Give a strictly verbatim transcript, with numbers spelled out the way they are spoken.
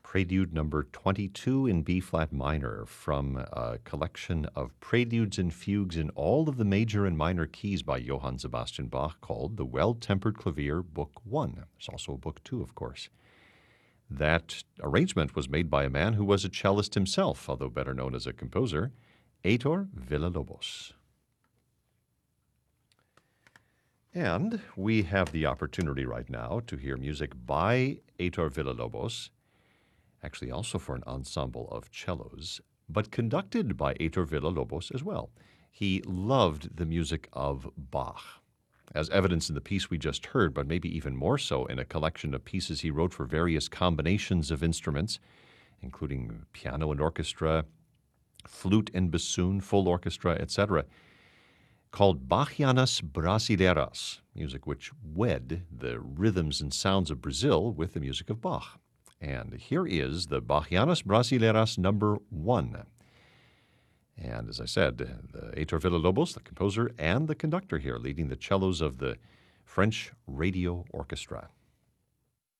Prelude number twenty-two in B-flat minor from a collection of preludes and fugues in all of the major and minor keys by Johann Sebastian Bach called the Well-Tempered Clavier, Book One. There's also a Book Two, of course. That arrangement was made by a man who was a cellist himself, although better known as a composer, Heitor Villa-Lobos. And we have the opportunity right now to hear music by Heitor Villa-Lobos, actually also for an ensemble of cellos, but conducted by Heitor Villa-Lobos as well. He loved the music of Bach, as evidenced in the piece we just heard, but maybe even more so in a collection of pieces he wrote for various combinations of instruments, including piano and orchestra, flute and bassoon, full orchestra, et cetera, called Bachianas Brasileiras, music which wed the rhythms and sounds of Brazil with the music of Bach. And here is the Bachianas Brasileiras number one. And as I said, the Heitor Villa-Lobos, the composer and the conductor here, leading the cellos of the French Radio Orchestra.